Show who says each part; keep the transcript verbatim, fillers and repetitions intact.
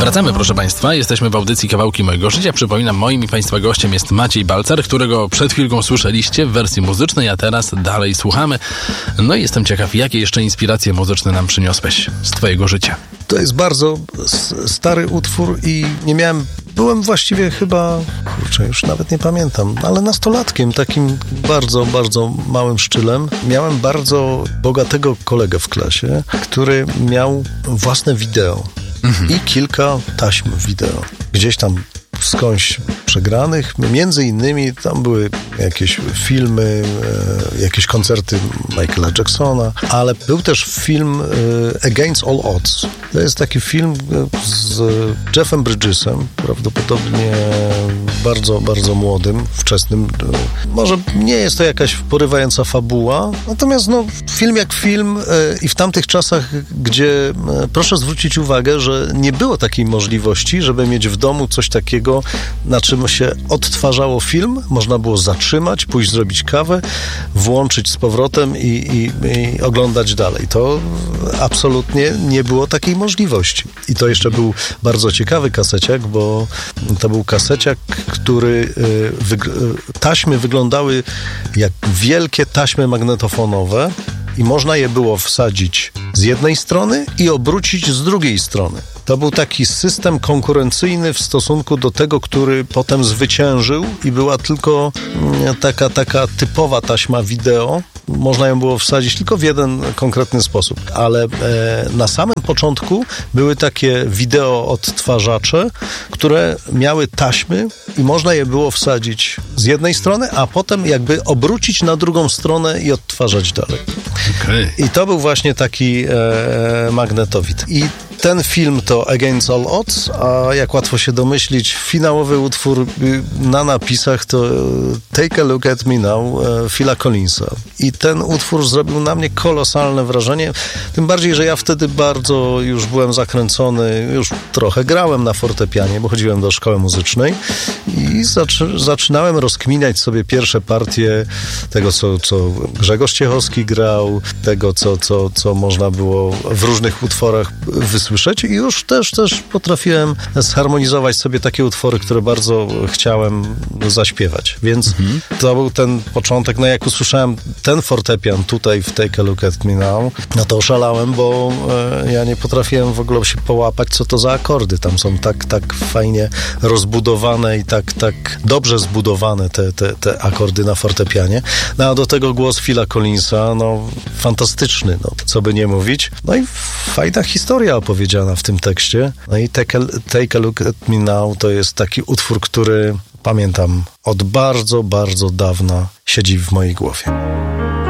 Speaker 1: Wracamy, proszę Państwa. Jesteśmy w audycji Kawałki Mojego Życia. Przypominam, moim i Państwa gościem jest Maciej Balcar, którego przed chwilką słyszeliście w wersji muzycznej, a teraz dalej słuchamy. No i jestem ciekaw, jakie jeszcze inspiracje muzyczne nam przyniosłeś z Twojego życia.
Speaker 2: To jest bardzo stary utwór i nie miałem... Byłem właściwie chyba, kurczę, już nawet nie pamiętam, ale nastolatkiem, takim bardzo, bardzo małym szczylem. Miałem bardzo bogatego kolegę w klasie, który miał własne wideo mhm. i kilka taśm wideo. Gdzieś tam skądś przegranych. Między innymi tam były jakieś filmy, e, jakieś koncerty Michaela Jacksona, ale był też film e, Against All Odds. To jest taki film z Jeffem Bridgesem, prawdopodobnie bardzo, bardzo młodym, wczesnym. Może nie jest to jakaś porywająca fabuła, natomiast no, film jak film e, i w tamtych czasach, gdzie e, proszę zwrócić uwagę, że nie było takiej możliwości, żeby mieć w domu coś takiego, na czym się odtwarzało film, można było zatrzymać, pójść zrobić kawę, włączyć z powrotem i, i, i oglądać dalej. To absolutnie nie było takiej możliwości. I to jeszcze był bardzo ciekawy kaseciak, bo to był kaseciak, który wygl- taśmy wyglądały jak wielkie taśmy magnetofonowe i można je było wsadzić z jednej strony i obrócić z drugiej strony. To był taki system konkurencyjny w stosunku do tego, który potem zwyciężył i była tylko taka, taka typowa taśma wideo. Można ją było wsadzić tylko w jeden konkretny sposób, ale e, na samym początku były takie wideo odtwarzacze, które miały taśmy i można je było wsadzić z jednej strony, a potem jakby obrócić na drugą stronę i odtwarzać dalej.
Speaker 1: Okay.
Speaker 2: I to był właśnie taki e, magnetowid. I ten film to Against All Odds, a jak łatwo się domyślić, finałowy utwór na napisach to Take a Look at Me Now Phila Collinsa. I ten utwór zrobił na mnie kolosalne wrażenie, tym bardziej, że ja wtedy bardzo już byłem zakręcony, już trochę grałem na fortepianie, bo chodziłem do szkoły muzycznej i zaczy- zaczynałem rozkminiać sobie pierwsze partie tego, co, co Grzegorz Ciechowski grał, tego, co, co, co można było w różnych utworach wysłuchać. Słyszeć i już też, też potrafiłem zharmonizować sobie takie utwory, które bardzo chciałem zaśpiewać. Więc mhm. to był ten początek. No jak usłyszałem ten fortepian tutaj w Take a Look at Me Now, no to oszalałem, bo e, ja nie potrafiłem w ogóle się połapać, co to za akordy. Tam są tak, tak fajnie rozbudowane i tak, tak dobrze zbudowane te, te, te akordy na fortepianie. No a do tego głos Phila Collinsa, no fantastyczny, no co by nie mówić. No i fajna historia opowiedziana w tym tekście. No i take a, take a Look at Me Now to jest taki utwór, który pamiętam od bardzo, bardzo dawna siedzi w mojej głowie.